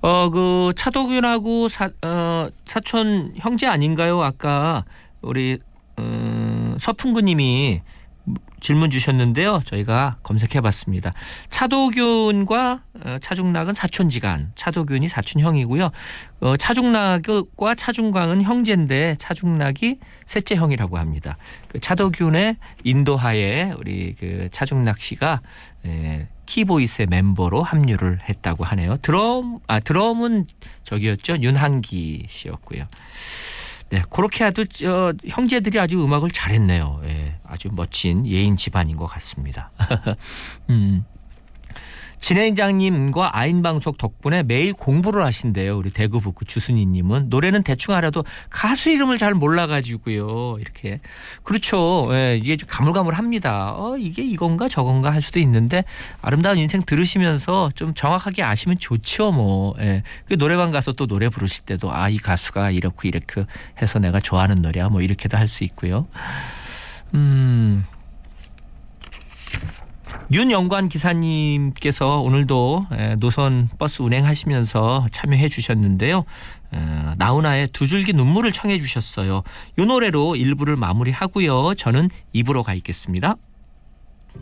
그 차도균하고 사촌 형제 아닌가요? 아까 우리 서풍구님이 질문 주셨는데요. 저희가 검색해봤습니다. 차도균과 차중락은 사촌지간, 차도균이 사촌형이고요. 차중락과 차중광은 형제인데 차중락이 셋째 형이라고 합니다. 그 차도균의 인도하에 우리 그 차중락 씨가 키보이스의 멤버로 합류를 했다고 하네요. 드럼은 저기였죠. 윤한기 씨였고요. 네, 그렇게 아주 형제들이 아주 음악을 잘했네요. 예, 아주 멋진 예인 집안인 것 같습니다. 진행장님과 아인방송 덕분에 매일 공부를 하신대요. 우리 대구 북구 주순이님은. 노래는 대충 알아도 가수 이름을 잘 몰라가지고요. 이렇게. 그렇죠. 예, 이게 좀 가물가물합니다. 이게 이건가 저건가 할 수도 있는데 아름다운 인생 들으시면서 좀 정확하게 아시면 좋죠. 뭐. 예. 그 노래방 가서 또 노래 부르실 때도 이 가수가 이렇게 해서 내가 좋아하는 노래야. 뭐 이렇게도 할 수 있고요. 윤영관 기사님께서 오늘도 노선 버스 운행하시면서 참여해 주셨는데요. 나훈아의 두 줄기 눈물을 청해 주셨어요. 이 노래로 1부를 마무리하고요. 저는 2부로 가 있겠습니다.